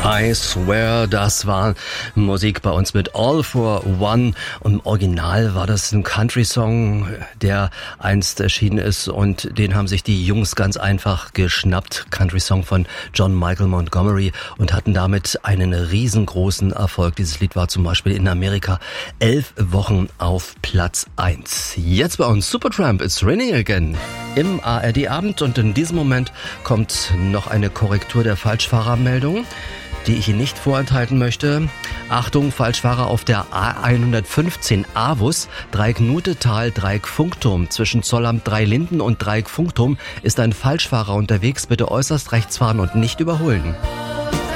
I swear, das war Musik bei uns mit All for One. Und im Original war das ein Country-Song, der einst erschienen ist und den haben sich die Jungs ganz einfach geschnappt. Country-Song von John Michael Montgomery und hatten damit einen riesengroßen Erfolg. Dieses Lied war zum Beispiel in Amerika 11 Wochen auf Platz 1. Jetzt bei uns Supertramp, It's Raining Again im ARD-Abend und in diesem Moment kommt noch eine Korrektur der Falschfahrermeldung, die ich Ihnen nicht vorenthalten möchte. Achtung, Falschfahrer auf der A115 Avus, Dreieck Nutetal, Dreieck Funkturm. Zwischen Zollamt Dreilinden und Dreieck Funkturm ist ein Falschfahrer unterwegs. Bitte äußerst rechts fahren und nicht überholen.